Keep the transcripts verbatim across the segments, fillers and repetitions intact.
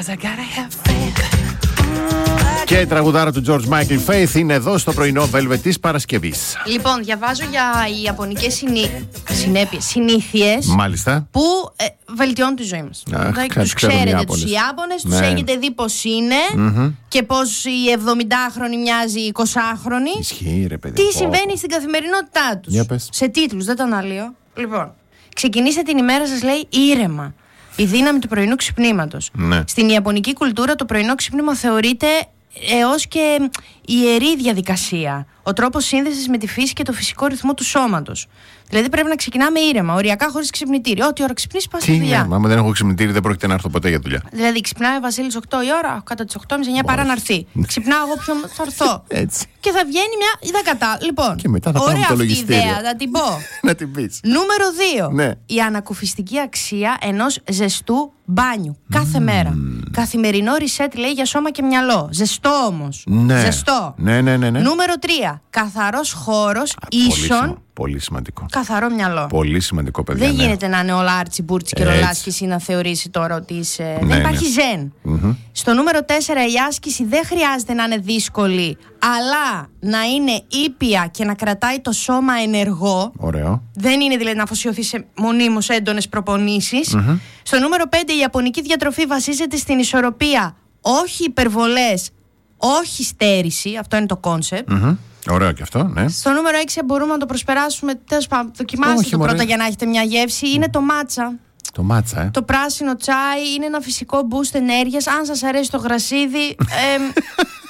I gotta have faith. Και η τραγουδάρα του George Michael Faith είναι εδώ στο πρωινό Velvet της Παρασκευής. Λοιπόν, διαβάζω για οι ιαπωνικές συνή... συνέπειες, συνήθειες. Μάλιστα. Που ε, βελτιώνουν τη ζωή μας. Αχ, τους ξέρετε τους Ιάπωνες, τους ναι. έχετε δει πώς είναι mm-hmm. και πώς η εβδομηντάχρονη μοιάζει η εικοσάχρονη. Ισχύει, ρε παιδί. Τι πω, συμβαίνει πω. στην καθημερινότητά τους. Για πες. Σε τίτλους, δεν το αναλύω. Λοιπόν, ξεκινήστε την ημέρα σας, λέει, ήρεμα. Η δύναμη του πρωινού ξυπνήματος. Ναι. Στην ιαπωνική κουλτούρα το πρωινό ξύπνημα θεωρείται έως και ιερή διαδικασία. Ο τρόπος σύνδεσης με τη φύση και το φυσικό ρυθμό του σώματος. Δηλαδή πρέπει να ξεκινάμε ήρεμα, οριακά χωρίς ξυπνητήρι. Ό,τι ώρα ξυπνήσεις, πας στη δουλειά. Ναι, άμα δεν έχω ξυπνητήρι, δεν πρόκειται να έρθω ποτέ για δουλειά. Δηλαδή, ξυπνάει ο Βασίλης οκτώ η ώρα, κατά τις οκτώ και μισή, εννιά παρά να έρθει. Ξυπνάω εγώ ποιο θα έρθω. Έτσι. Και θα βγαίνει μια. Δεν κατά. Λοιπόν, και μετά θα ωραία πάμε το αυτή η λογιστήριο. ιδέα, θα την πω. Να την πεις. Νούμερο δύο. Ναι. Η ανακουφιστική αξία ενός ζεστού μπάνιου. Κάθε mm. μέρα. Καθημερινό reset, λέει, για σώμα και μυαλό. Ζεστό όμως. Ναι. Ζεστό. Ναι, ναι, ναι, ναι. Νούμερο τρία. Καθαρός χώρος ίσον. Πολύ σημαντικό. Καθαρό μυαλό. Πολύ σημαντικό, παιδιά. Δεν ναι. γίνεται να είναι όλα άρτσι μπούρτσι και ρολάς και εσύ να θεωρήσει τώρα ότι είσαι. Ναι, δεν υπάρχει ναι. ζεν. Mm-hmm. Στο νούμερο τέσσερα, η άσκηση δεν χρειάζεται να είναι δύσκολη, αλλά να είναι ήπια και να κρατάει το σώμα ενεργό. Ωραίο. Δεν είναι δηλαδή να αφοσιωθεί σε μονίμως έντονες προπονήσεις. Mm-hmm. Στο νούμερο πέντε, η ιαπωνική διατροφή βασίζεται στην ισορροπία. Όχι υπερβολές, όχι στέρηση. Αυτό είναι το κόνσεπτ. Mm-hmm. Ωραίο και αυτό, ναι. Στο νούμερο έξι μπορούμε να το προσπεράσουμε. Τέλος πάντων, δοκιμάστε Όχι, το μωρέ. πρώτα για να έχετε μια γεύση. Είναι το μάτσα. Το μάτσα, ε. Το πράσινο τσάι είναι ένα φυσικό boost ενέργειας. Αν σας αρέσει το γρασίδι, ε,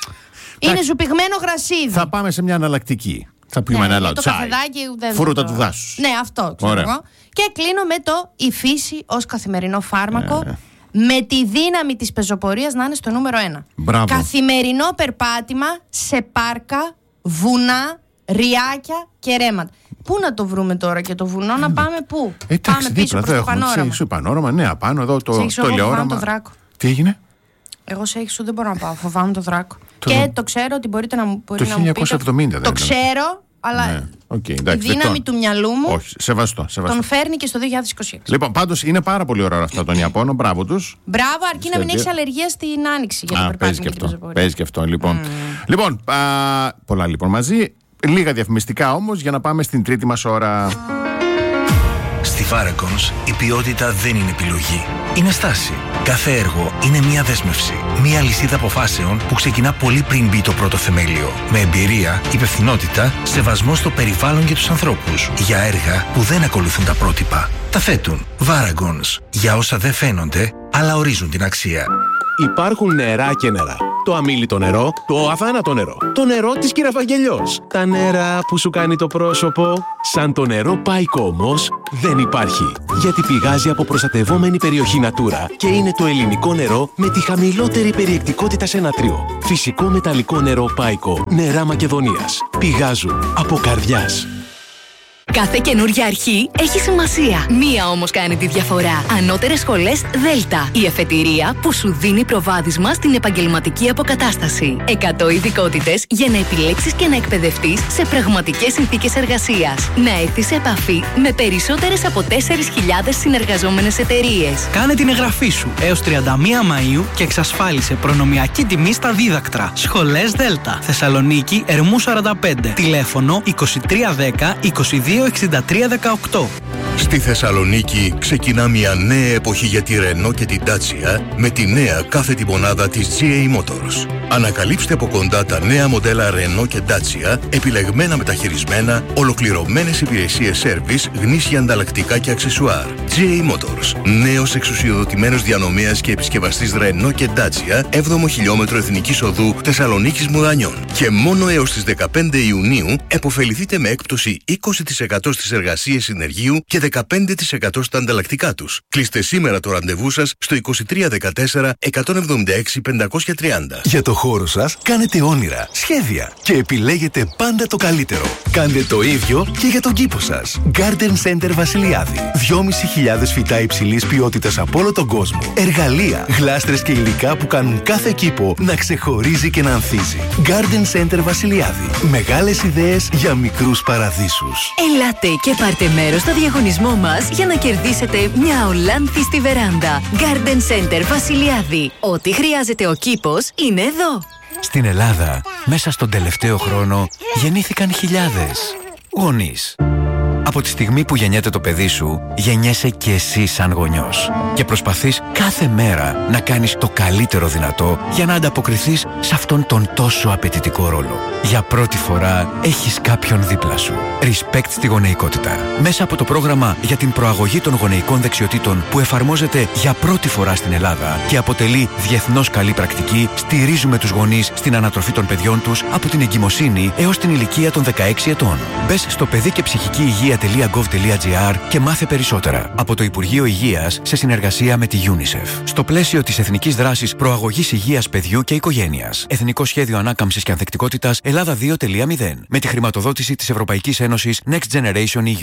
είναι ζουπιγμένο γρασίδι. Θα πάμε σε μια αναλλακτική. Θα πούμε ναι, ένα άλλο το τσάι. δεν Φρούτα το... του δάσους. Ναι, αυτό ξέρω εγώ. Και κλείνω με το η φύση ως καθημερινό φάρμακο. Ε. Με τη δύναμη της πεζοπορίας να είναι στο νούμερο ένα. Μπράβο. Καθημερινό περπάτημα σε πάρκα, βουνά, ριάκια και ρέματα. Πού να το βρούμε τώρα και το βουνό, να πάμε πού? Εντάξει, πάμε πίσω προς το πανόραμα. Σε πανόραμα, ναι, απάνω εδώ το, το ελαιόραμα. Το δράκο. Τι έγινε? Εγώ σε έχεις σου δεν μπορώ να πάω, φοβάμαι το δράκο. Το... Και το ξέρω ότι μπορείτε να μου, μπορεί το να μου πείτε. χίλια εννιακόσια εβδομήντα Το δεν ξέρω, αλλά ναι. Okay, εντάξει, η δύναμη δεκτό. του μυαλού μου. Όχι, σεβαστό, σεβαστό. Τον φέρνει και στο δύο χιλιάδες είκοσι έξι. Λοιπόν, πάντως είναι πάρα πολύ ωραία αυτά των Ιαπώνων, μπράβο τους. Μπράβο, αρκεί να μην έχεις αλλεργία στην άνοιξη για το περπάτημα και την πεζοπορία. Παίζει και αυτό, λοιπόν. Mm. Λοιπόν, α, πολλά λοιπόν μαζί. Λίγα διαφημιστικά όμως για να πάμε στην τρίτη μας ώρα. Στη Varagons η ποιότητα δεν είναι επιλογή. Είναι στάση. Κάθε έργο είναι μια δέσμευση. Μια λυσίδα αποφάσεων που ξεκινά πολύ πριν μπει το πρώτο θεμέλιο. Με εμπειρία, υπευθυνότητα, σεβασμό στο περιβάλλον και τους ανθρώπους. Για έργα που δεν ακολουθούν τα πρότυπα. Τα θέτουν. Varagons. Για όσα δεν φαίνονται, αλλά ορίζουν την αξία. Υπάρχουν νερά και νερά. Το αμίλητο νερό, το αδάνατο νερό. Το νερό της Κυραφαγγελιός. Τα νερά που σου κάνει το πρόσωπο. Σαν το νερό Πάικο όμως δεν υπάρχει. Γιατί πηγάζει από προστατευόμενη περιοχή Natura και είναι το ελληνικό νερό με τη χαμηλότερη περιεκτικότητα σε νατρίο. Φυσικό μεταλλικό νερό Πάικο. Νερά Μακεδονίας. Πηγάζουν από καρδιάς. Κάθε καινούργια αρχή έχει σημασία. Μία όμως κάνει τη διαφορά. Ανώτερες σχολές Δέλτα. Η εφετηρία που σου δίνει προβάδισμα στην επαγγελματική αποκατάσταση. εκατό ειδικότητες για να επιλέξεις και να εκπαιδευτείς σε πραγματικές συνθήκες εργασίας. Να έρθεις σε επαφή με περισσότερες από τέσσερις χιλιάδες συνεργαζόμενες εταιρείες. Κάνε την εγγραφή σου έως τριάντα μία Μαΐου και εξασφάλισε προνομιακή τιμή στα δίδακτρα. Σχολές Δέλτα. Θεσσαλονίκη, Ερμού σαράντα πέντε. Τηλέφωνο είκοσι τρία δέκα είκοσι δύο εξήντα τρία δεκαοκτώ. Στη Θεσσαλονίκη ξεκινά μια νέα εποχή για τη Renault και την Dacia με τη νέα κάθετη μονάδα της τζι έι Motors. Ανακαλύψτε από κοντά τα νέα μοντέλα Renault και Dacia, επιλεγμένα μεταχειρισμένα, ολοκληρωμένες υπηρεσίες σέρβις, γνήσια ανταλλακτικά και αξεσουάρ. τζι έι Motors. Νέος εξουσιοδοτημένος διανομέας και επισκευαστής Renault και Dacia, έβδομο χιλιόμετρο Εθνικής Οδού Θεσσαλονίκης Μουδανιών. Και μόνο έως τις δεκαπέντε Ιουνίου επωφεληθείτε με έκπτωση είκοσι τοις εκατό στις εργασίες συνεργείου και δεκαπέντε τοις εκατό στα ανταλλακτικά τους. Κλείστε σήμερα το ραντεβού σας στο είκοσι τρία δεκατέσσερα εκατόν εβδομήντα έξι πεντακόσια τριάντα. Για το χώρο σας κάνετε όνειρα, σχέδια και επιλέγετε πάντα το καλύτερο. Κάντε το ίδιο και για τον κήπο σας. Garden Center Βασιλιάδη. δυόμισι χιλιάδες φυτά υψηλής ποιότητας από όλο τον κόσμο. Εργαλεία, γλάστρες και υλικά που κάνουν κάθε κήπο να ξεχωρίζει και να ανθίζει. Garden Center Βασιλιάδη. Μεγάλες ιδέες για μικρούς παραδείσους. Ελάτε και πάρτε μέρος στο διαγωνισμό διαγωνισμό μας για να κερδίσετε μια Ολάνθη στη βεράντα. Garden Center Βασιλιάδη. Ό,τι χρειάζεται ο κήπος είναι εδώ. Στην Ελλάδα, μέσα στον τελευταίο χρόνο, γεννήθηκαν χιλιάδες γονείς. Από τη στιγμή που γεννιέται το παιδί σου, γεννιέσαι και εσύ σαν γονιός. Και προσπαθείς κάθε μέρα να κάνεις το καλύτερο δυνατό για να ανταποκριθείς σε αυτόν τον τόσο απαιτητικό ρόλο. Για πρώτη φορά έχεις κάποιον δίπλα σου. Respect στη γονεϊκότητα. Μέσα από το πρόγραμμα για την προαγωγή των γονεϊκών δεξιοτήτων που εφαρμόζεται για πρώτη φορά στην Ελλάδα και αποτελεί διεθνώς καλή πρακτική, στηρίζουμε τους γονείς στην ανατροφή των παιδιών τους από την εγκυμοσύνη έως την ηλικία των δεκαέξι ετών. Μπες στο παιδί και ψυχική υγεία τελεία gov τελεία gr και μάθε περισσότερα. Από το Υπουργείο Υγείας σε συνεργασία με τη UNICEF. Στο πλαίσιο της Εθνικής Δράσης Προαγωγής Υγείας Παιδιού και Οικογένειας. Εθνικό Σχέδιο Ανάκαμψης και Ανθεκτικότητας Ελλάδα δύο τελεία μηδέν. Με τη χρηματοδότηση της Ευρωπαϊκής Ένωσης Next Generation ι γιου.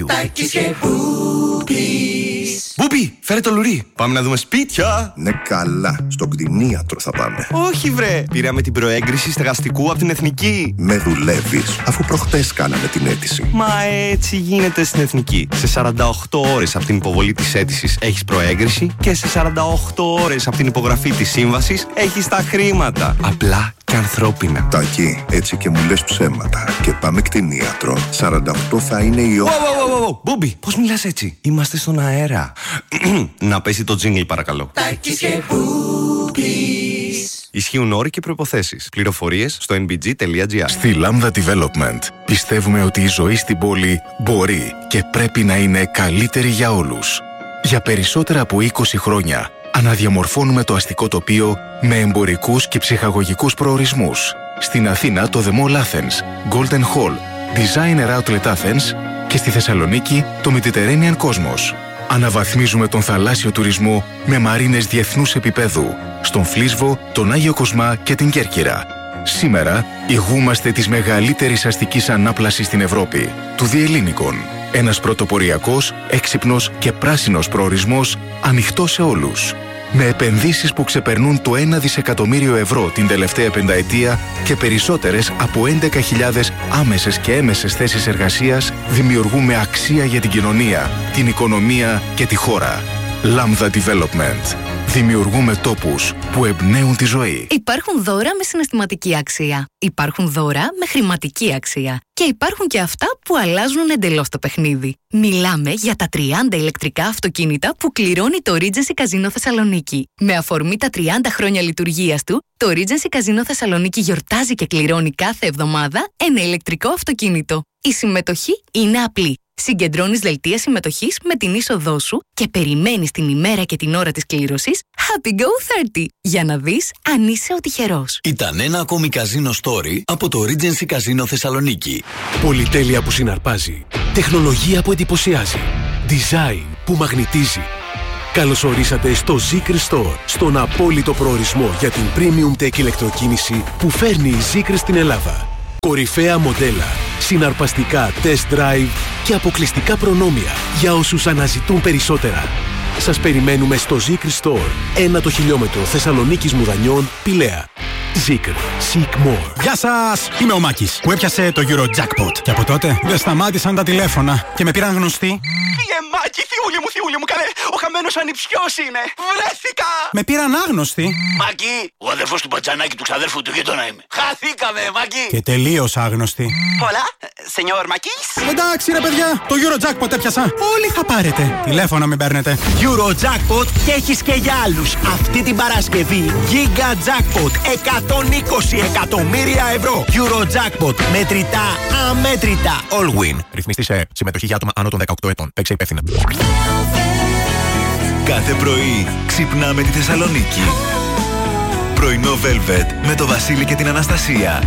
Μπούπι, φέρε το λουρί. Πάμε να δούμε σπίτια. Ναι, καλά. Στον κτηνίατρο θα πάμε. Όχι, βρε. Πήραμε την προέγκριση στεγαστικού από την Εθνική. Με δουλεύεις, αφού προχτές κάναμε την αίτηση. Μα έτσι γίνεται στην Εθνική. Σε σαράντα οκτώ ώρες από την υποβολή της αίτησης έχεις προέγκριση και σε σαράντα οκτώ ώρες από την υπογραφή της σύμβασης έχεις τα χρήματα. Απλά και ανθρώπινα. Τάκη, έτσι και μου λες ψέματα. Και πάμε κτηνίατρο. σαράντα οκτώ θα είναι η ώρα. Μπούμπι, πώς μιλάς έτσι? Είμαστε στον αέρα. Να πέσει το τζίνγκλ, παρακαλώ. Τάκης και Μπούπις. Ισχύουν όροι και προϋποθέσεις. Πληροφορίες στο εν μπι τζι τελεία τζι άρ. Στη Lambda Development πιστεύουμε ότι η ζωή στην πόλη μπορεί και πρέπει να είναι καλύτερη για όλους. Για περισσότερα από είκοσι χρόνια αναδιαμορφώνουμε το αστικό τοπίο με εμπορικούς και ψυχαγωγικούς προορισμούς. Στην Αθήνα το The Mall Athens, Golden Hall, Designer Outlet Athens και στη Θεσσαλονίκη το Mediterranean Cosmos. Αναβαθμίζουμε τον θαλάσσιο τουρισμό με μαρίνες διεθνούς επίπεδου, στον Φλίσβο, τον Άγιο Κοσμά και την Κέρκυρα. Σήμερα ηγούμαστε της μεγαλύτερης αστικής ανάπλασης στην Ευρώπη, του Διελλήνικων. Ένας πρωτοποριακός, έξυπνος και πράσινος προορισμός ανοιχτός σε όλους. Με επενδύσεις που ξεπερνούν το ένα δισεκατομμύριο ευρώ την τελευταία πενταετία και περισσότερες από έντεκα χιλιάδες άμεσες και έμεσες θέσεις εργασίας, δημιουργούμε αξία για την κοινωνία, την οικονομία και τη χώρα. Lambda Development. Δημιουργούμε τόπους που εμπνέουν τη ζωή. Υπάρχουν δώρα με συναισθηματική αξία. Υπάρχουν δώρα με χρηματική αξία. Και υπάρχουν και αυτά που αλλάζουν εντελώς το παιχνίδι. Μιλάμε για τα τριάντα ηλεκτρικά αυτοκίνητα που κληρώνει το Regency Casino Θεσσαλονίκη. Με αφορμή τα τριάντα χρόνια λειτουργίας του, το Regency Casino Θεσσαλονίκη γιορτάζει και κληρώνει κάθε εβδομάδα ένα ηλεκτρικό αυτοκίνητο. Η συμμετοχή είναι απλή. Συγκεντρώνεις δελτία συμμετοχής με την είσοδό σου και περιμένεις την ημέρα και την ώρα της κλήρωσης Happy Go τριάντα για να δεις αν είσαι ο τυχερός. Ήταν ένα ακόμη καζίνο story από το Regency Casino Θεσσαλονίκη. Πολυτέλεια που συναρπάζει. Τεχνολογία που εντυπωσιάζει. Design που μαγνητίζει. Καλώς ορίσατε στο Zikr Store, στον απόλυτο προορισμό για την premium tech ηλεκτροκίνηση που φέρνει η Zikr στην Ελλάδα. Κορυφαία μοντέλα, συναρπαστικά test drive και αποκλειστικά προνόμια για όσους αναζητούν περισσότερα. Σας περιμένουμε στο Zikr Store, ένα το χιλιόμετρο Θεσσαλονίκης Μουδανιών, Πηλαία. Zikr. Seek more. Γεια σας! Είμαι ο Μάκης που έπιασε το Eurojackpot. Και από τότε δεν σταμάτησαν τα τηλέφωνα και με πήραν γνωστοί. Φύγε Μάκη, θιούλη μου, θιούλη μου, καλέ! Ο χαμένος ανιψιός είναι! Βρέθηκα! Με πήραν άγνωστοι. Μάκη, ο αδερφός του Πατζανάκη του ξαδέρφου του γείτονα είμαι. Χαθήκαμε, Μάκη! Και τελείως άγνωστοι. Πολλά, σενιόρ Μάκης. Εντάξει ρε παιδιά, το Eurojackpot έπιασα. Όλοι θα πάρετε. Τηλέφωνα μην παίρνετε. Eurojackpot και έχεις και για άλλους. Αυτή την Παρασκευή Giga Jackpot εκατόν είκοσι εκατομμύρια ευρώ. Eurojackpot. Μετρητά, αμέτρητα. All win. Ρυθμιστή σε συμμετοχή για άτομα άνω των δεκαοκτώ ετών. Παίξε υπεύθυνα. Κάθε πρωί ξυπνάμε τη Θεσσαλονίκη. Πρωινό Velvet με το Βασίλη και την Αναστασία.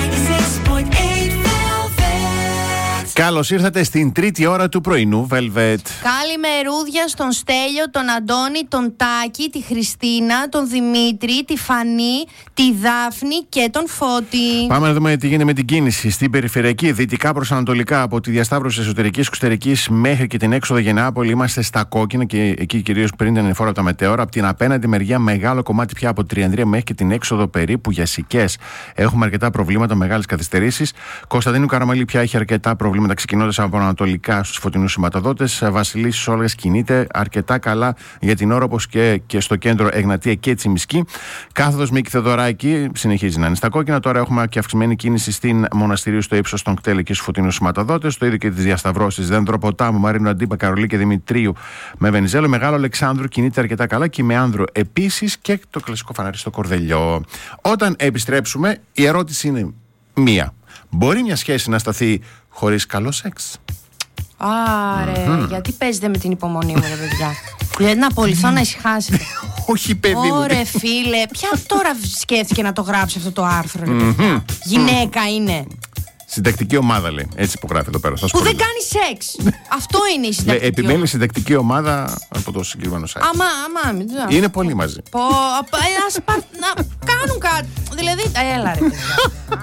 Καλώς ήρθατε στην τρίτη ώρα του πρωινού Velvet. Καλημερούδια στον Στέλιο, τον Αντώνη, τον Τάκη, τη Χριστίνα, τον Δημήτρη, τη Φανή, τη Δάφνη και τον Φώτη. Πάμε να δούμε τι γίνεται με την κίνηση στην περιφερειακή, δυτικά προς ανατολικά, από τη διασταύρωση εσωτερικής εξωτερικής μέχρι και την έξοδο Γεννεάπολη. Είμαστε στα κόκκινα και εκεί κυρίως πριν την εφόρα από τα μετέωρα. Από την απέναντι μεριά, μεγάλο κομμάτι πια από Τριανδρία μέχρι και την έξοδο περίπου για Σικές. Έχουμε αρκετά προβλήματα, μεγάλες καθυστερήσεις. Κωνσταντίνου Καραμαλή πια έχει αρκετά προβλήματα κινήματα ξεκινώντας από ανατολικά στους φωτεινούς σηματοδότες. Βασιλής Σόλγας κινείται αρκετά καλά για την ώρα, όπως και, και στο κέντρο Εγνατία και Τσιμισκή. Κάθοδος Μίκη Θεοδωράκη συνεχίζει να είναι στα κόκκινα. Τώρα έχουμε και αυξημένη κίνηση στην Μοναστηρίου στο ύψος των Κτέλ και στους φωτεινούς σηματοδότες. Το ίδιο και τις διασταυρώσεις Δέντρο-Ποτάμου, Μαρίνου Αντίπα, Καρολί και Δημητρίου με Βενιζέλο. Μεγάλο Αλεξάνδρου κινείται αρκετά καλά και με Άνδρο επίσης, και το κλασικό φανάρι στο Κορδελιό. Όταν επιστρέψουμε, η ερώτηση είναι μία. Μπορεί μια σχέση να σταθεί χωρίς καλό σεξ? Άρε, mm-hmm. γιατί παίζετε με την υπομονή μου, ρε παιδιά? Δηλαδή να απολυθώ να ησυχάσετε. Όχι, παιδί μου. Ωρε φίλε, ποια τώρα σκέφτηκε να το γράψει αυτό το άρθρο, ρε παιδιά? Mm-hmm. Γυναίκα είναι. Συντακτική ομάδα, λέει. Έτσι υπογράφει εδώ πέρα. Που δεν κάνει σεξ. Αυτό είναι η συντακτική. Επιμένει συντακτική ομάδα από το συγκεκριμένο site. Αμά, αμά, μην το. Είναι πολύ μαζί. Πω, ας να κάνουν κάτι. Δηλαδή, έλα ρε παιδιά.